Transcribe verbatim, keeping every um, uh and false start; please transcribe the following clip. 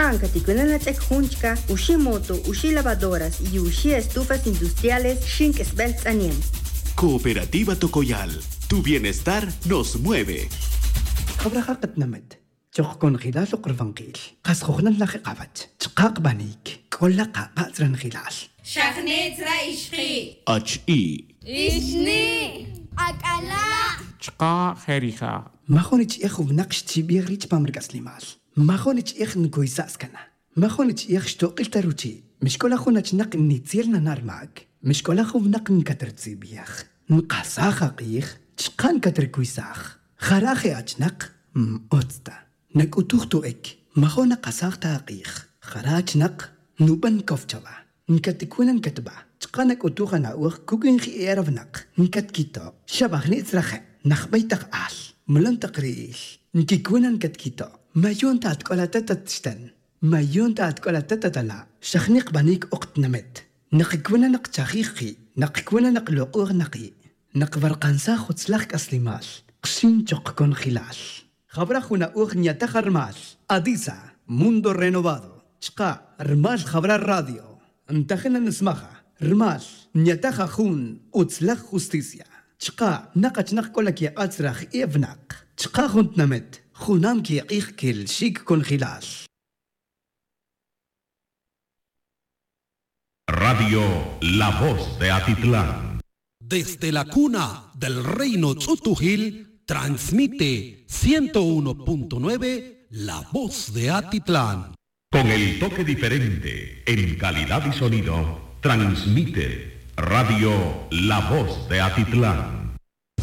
Chicanca, Ticuelanatek Junchka, Ushimoto, Ushi Lavadoras y Ushi Estufas Industriales, Shink Sbelts Anien. Cooperativa Tocoyal, tu bienestar nos mueve. خبرها نمد تخكون خلال قرفنقيل قاس خوخنا نلاخي قابت تقاق بانيك كل قاقا زرن خلال شخنيت رايشخي اتش اي إشني أكلا تقا خيريخا ما خونيش إخو بنقش تبيغ ريش بامرقاس ليمال ما خونيش إخ نكويساس كنا ما خونيش إخ شتوقل تروتي مش كل أخونا تنق نيتيرنا نار معك مش كل أخو بنق نكتر تسيبيخ نقاسا خاقيخ تشقان كتر كويساخ خراخي أجنق أوتستا نك أتوختو إك ما خو نقاساخ تاقيخ خراج نق نوبن كفتشوا نكتكونا نكتبا تقانك أتوخا ناوخ كوكين خي إيرف نق نكت كيتو شباخ نيتسرخي نخبيتك آل ملن تقريش نكيكونا نكت كيتو ما يون تاتكولا تتتشتن ما يون تاتكولا تتتلا شخنيق بانيك أقت نمت نقكونا نق تاخيخي نقكونا نقلوقوغ نقي نقبر قانسا خدسلاخ أسليمال قشين تقكون خلال خبرخونا أغنية تخرمال أديسا موندو رينوفادو شقا رمال خبر الراديو انتخنا نسمخها رمال نيتاخا خون أتسلخ خستيسيا شقا نقش نقولك يا أتسرخ إيفناق شقا خنت نمت خونام كي يقيخ كل شيك كون خلال Radio La Voz de Atitlán. Desde la cuna del reino Tzutujil, transmite ciento uno punto nueve La Voz de Atitlán. Con el toque diferente en calidad y sonido, transmite Radio La Voz de Atitlán.